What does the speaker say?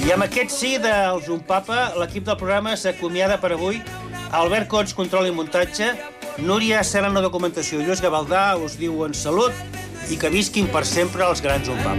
I amb aquest sí del Zumpapa, l'equip del programa s'acomiada per avui. Albert Cons, control i muntatge, Núria Serrano, documentació, i Lluís Gavaldà us diuen salut i que visquin per sempre els grans Zumpapa.